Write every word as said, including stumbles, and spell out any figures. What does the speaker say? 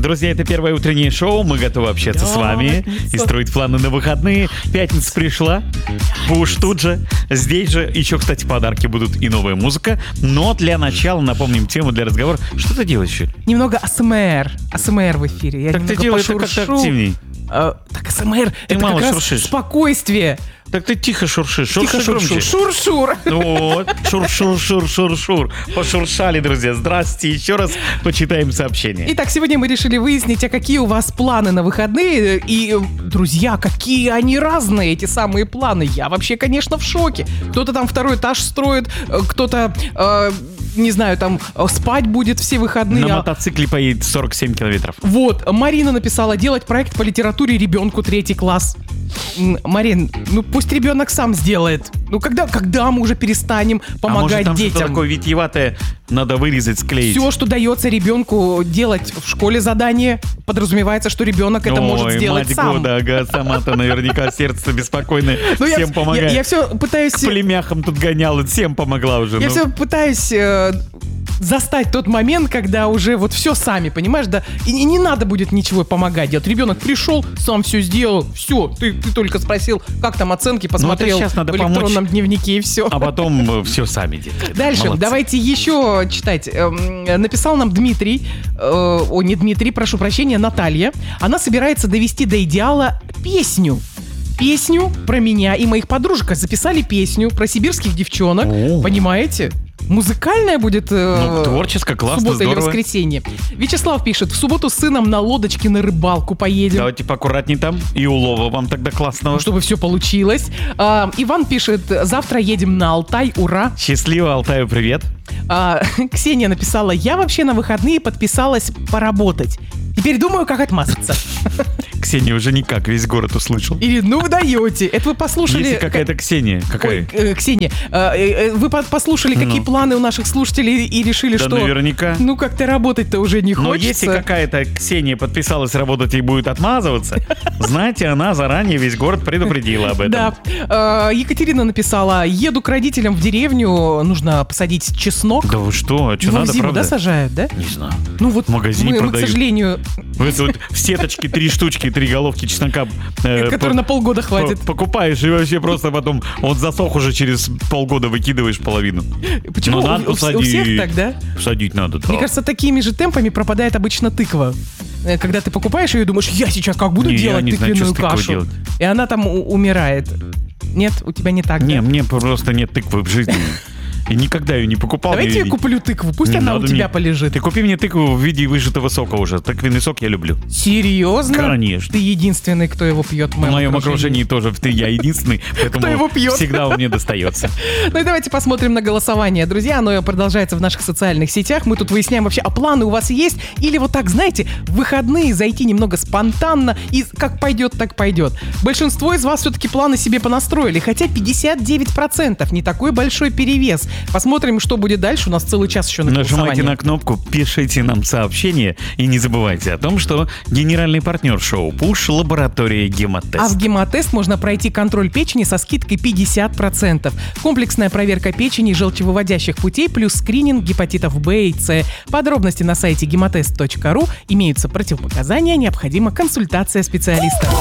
Друзья, это первое утреннее шоу. Мы готовы общаться с вами и строить планы на выходные. Пятница пришла. Уж тут же. Здесь же еще, кстати, подарки будут и новая музыка. Но для начала напомним тему для разговора. Что ты делаешь, Юль? Немного АСМР. АСМР в эфире. Я так ты делаешь как-то активней. А, так АСМР, ты это мало как шуршишь. Раз спокойствие. Так ты тихо шуршишь. Шурши тихо громче. Шур-шур. Вот. Шур-шур-шур-шур-шур. Пошуршали, друзья. Здрасте. Еще раз почитаем сообщение. Итак, сегодня мы решили выяснить, а какие у вас планы на выходные. И, друзья, какие они разные, эти самые планы. Я вообще, конечно, в шоке. Кто-то там второй этаж строит, кто-то... Э, не знаю, там спать будет все выходные. На мотоцикле поедет сорок семь километров. Вот, Марина написала делать проект по литературе ребенку третий класс. Марин, ну пусть ребенок сам сделает. Ну когда, когда мы уже перестанем помогать а может, там детям? Что-то такое витиеватое надо вырезать, склеить. Все, что дается ребенку делать в школе задание, подразумевается, что ребенок это Ой, может сделать мать сам. года, ага, сама-то наверняка сердце беспокойное. Ну, всем я, помогает. Я, я все пытаюсь... К племяхам тут гоняла, всем помогла уже. Я ну. все пытаюсь... Э, застать тот момент, когда уже вот все сами, понимаешь, да, и не, не надо будет ничего помогать делать. Ребенок пришел, сам все сделал, все, ты, ты только спросил, как там оценки, посмотрел ну, надо в электронном помочь, дневнике и все. А потом все сами делают. Дальше, молодцы. Давайте еще читать. Написал нам Дмитрий, о, не Дмитрий, прошу прощения, Наталья. Она собирается довести до идеала песню. Песню про меня и моих подружек. Записали песню про сибирских девчонок, О. понимаете? Музыкальная будет э, ну, творческая, классно, суббота здорово. или воскресенье. Вячеслав пишет, в субботу с сыном на лодочке на рыбалку поедем. Давайте поаккуратней там и улова вам тогда классного. Чтобы все получилось. А, Иван пишет, завтра едем на Алтай, ура. Счастливо, Алтаю, привет. А, Ксения написала, я вообще на выходные подписалась поработать. Теперь думаю, как отмазаться. Ксения уже никак, весь город услышал. Или, ну вы даете. Это вы послушали... Если какая-то Ксения. Какая? Ой, э, Ксения, э, э, вы послушали, какие ну. планы у наших слушателей и решили, да что... наверняка. Ну, как-то работать-то уже не Но хочется. если какая-то Ксения подписалась работать и будет отмазываться, знаете, она заранее весь город предупредила об этом. Да. Екатерина написала, еду к родителям в деревню, нужно посадить чеснок. Да вы что? А что Его надо, в зиму, правда? да, сажают, да? Не знаю. Ну вот в магазине мы, продают. мы, к сожалению... Это вот в сеточке три штучки, три головки чеснока. Э, Который по, на полгода хватит. Покупаешь и вообще просто потом он засох уже через полгода выкидываешь половину. Почему? Но надо у, посадить. У всех так, да? Посадить надо, да. Мне кажется, такими же темпами пропадает обычно тыква. Когда ты покупаешь ее и думаешь, я сейчас как буду не, делать тыквенную знаю, кашу. Делать. И она там у- умирает. Нет, у тебя не так. Не, да? мне просто нет тыквы в жизни. И никогда ее не покупал. Давайте я куплю тыкву, пусть не она у тебя мне. полежит. Ты купи мне тыкву в виде выжатого сока уже. Тыквенный сок я люблю. Серьезно? Конечно. Ты единственный, кто его пьет в моем, в моем окружении. окружении тоже ты, я единственный, поэтому кто его пьет? всегда он мне достается. Ну и давайте посмотрим на голосование. Друзья, оно продолжается в наших социальных сетях. Мы тут выясняем вообще, а планы у вас есть? Или вот так, знаете, в выходные зайти немного спонтанно и как пойдет, так пойдет. Большинство из вас все-таки планы себе понастроили, хотя пятьдесят девять процентов, не такой большой перевес. Посмотрим, что будет дальше. У нас целый час еще на голосование. Нажимайте на кнопку, пишите нам сообщение и не забывайте о том, что генеральный партнер шоу Push — лаборатория Гемотест. А в Гемотест можно пройти контроль печени со скидкой пятьдесят процентов. Комплексная проверка печени и желчевыводящих путей плюс скрининг гепатитов Б и С. Подробности на сайте гемотест точка ру. Имеются противопоказания, необходима консультация специалиста.